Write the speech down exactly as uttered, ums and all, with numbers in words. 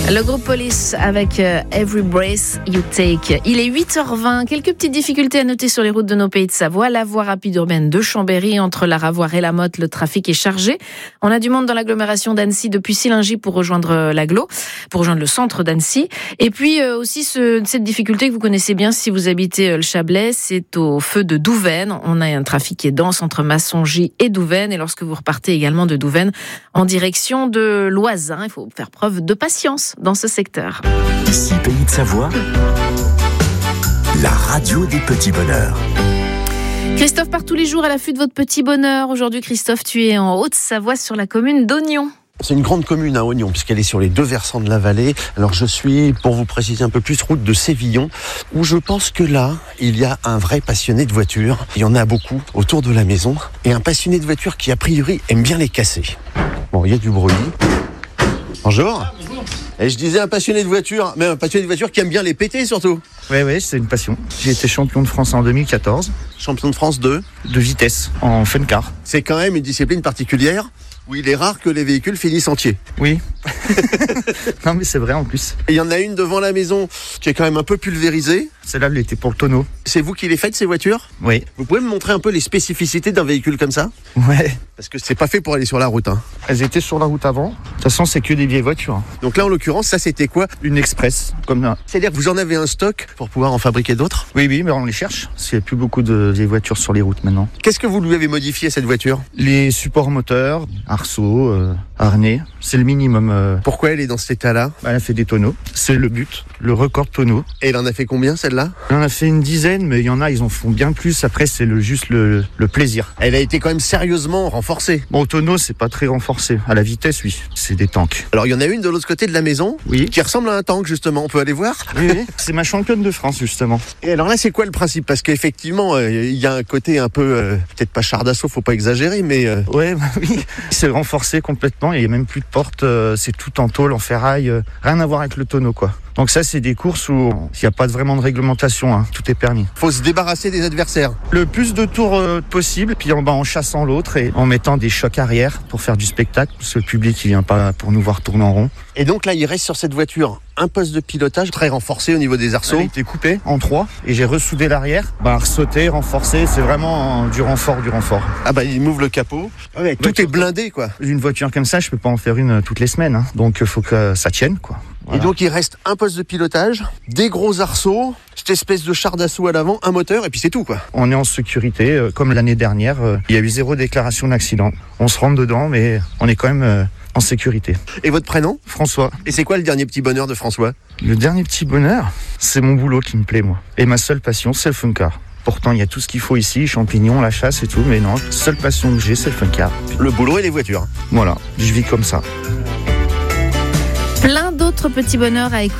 Le groupe Police avec Every Breath You Take. Il est huit heures vingt. Quelques petites difficultés à noter sur les routes de nos pays de Savoie. La voie rapide urbaine de Chambéry, entre la Ravoire et la Motte, le trafic est chargé. On a du monde dans l'agglomération d'Annecy depuis Sillingy pour rejoindre l'agglo, pour rejoindre le centre d'Annecy. Et puis euh, aussi ce, cette difficulté que vous connaissez bien si vous habitez le Chablais, c'est au feu de Douvaine. On a un trafic qui est dense entre Massongy et Douvaine. Et lorsque vous repartez également de Douvaine en direction de l'Oisin, il faut faire preuve de patience dans ce secteur. Ici, Pays de Savoie, la radio des petits bonheurs. Christophe part tous les jours à l'affût de votre petit bonheur. Aujourd'hui, Christophe, tu es en Haute-Savoie sur la commune d'Ognon. C'est une grande commune à Ognon, puisqu'elle est sur les deux versants de la vallée. Alors je suis, pour vous préciser un peu plus, route de Sévillon, où je pense que là, il y a un vrai passionné de voitures. Il y en a beaucoup autour de la maison. Et un passionné de voitures qui, a priori, aime bien les casser. Bon, il y a du bruit. Bonjour. Ah, bonjour. Et je disais un passionné de voitures, mais un passionné de voitures qui aime bien les péter surtout. Oui, oui, c'est une passion. J'ai été champion de France en deux mille quatorze. Champion de France de De vitesse, en fun car. C'est quand même une discipline particulière où il est rare que les véhicules finissent entiers. Oui. Non, mais c'est vrai en plus. Et il y en a une devant la maison qui est quand même un peu pulvérisée. Celle-là, elle était pour le tonneau. C'est vous qui les faites, ces voitures ? Oui. Vous pouvez me montrer un peu les spécificités d'un véhicule comme ça ? Ouais. Parce que c'est pas fait pour aller sur la route. Hein. Elles étaient sur la route avant. De toute façon, c'est que des vieilles voitures. Donc là, en l'occurrence, ça c'était quoi ? Une express, comme là. C'est-à-dire que vous en avez un stock pour pouvoir en fabriquer d'autres ? Oui, oui, mais on les cherche. Il n'y a plus beaucoup de vieilles voitures sur les routes maintenant. Qu'est-ce que vous lui avez modifié à cette voiture ? Les supports moteurs, arceaux, euh, harnais, c'est le minimum. Euh... Pourquoi elle est dans cet état-là ? Elle a fait des tonneaux. C'est le but, le record de tonneaux. Et elle en a fait combien, celle-là ? Elle en a fait une dizaine, mais il y en a, ils en font bien plus. Après, c'est le, juste le, le plaisir. Elle a été quand même sérieusement renforcée. Bon, au tonneau, c'est pas très renforcé. À la vitesse, oui. C'est des tanks. Alors, il y en a une de l'autre côté de la maison, oui, qui ressemble à un tank, justement. On peut aller voir ? Oui, oui. C'est ma championne de France, justement. Et alors là, c'est quoi le principe ? Parce qu'effectivement, il euh, y a un côté un peu, euh, peut-être pas char d'assaut, faut pas exagérer, mais... Euh... Ouais, bah oui. C'est renforcé complètement. Il n'y a même plus de porte. Euh, c'est tout en tôle, en ferraille. Euh, rien à voir avec le tonneau, quoi. Donc ça, c'est des courses où il n'y a pas vraiment de réglementation, hein. Tout est permis. Faut se débarrasser des adversaires. Le plus de tours euh, possible, puis en, bah, en chassant l'autre et en mettant des chocs arrière pour faire du spectacle, parce que le public, il vient pas pour nous voir tourner en rond. Et donc là, il reste sur cette voiture un poste de pilotage très renforcé au niveau des arceaux. Elle a été coupée en trois et j'ai ressoudé l'arrière. Bah, ressauté, renforcé, c'est vraiment du renfort, du renfort. Ah bah, il m'ouvre le capot. Ouais, tout voiture, est blindé, quoi. Une voiture comme ça, je peux pas en faire une toutes les semaines, hein. Donc il faut que ça tienne, quoi. Voilà. Et donc il reste un poste de pilotage, des gros arceaux, cette espèce de char d'assaut à l'avant, un moteur et puis c'est tout, quoi. On est en sécurité, euh, comme l'année dernière, euh, il y a eu zéro déclaration d'accident. On se rentre dedans, mais on est quand même euh, en sécurité. Et votre prénom ? François. Et c'est quoi le dernier petit bonheur de François ? Le dernier petit bonheur, c'est mon boulot qui me plaît, moi. Et ma seule passion, c'est le fun car. Pourtant, il y a tout ce qu'il faut ici, champignons, la chasse et tout, mais non, la seule passion que j'ai, c'est le fun car. Le boulot et les voitures. Voilà, je vis comme ça. Plein d'autres petits bonheurs à écouter.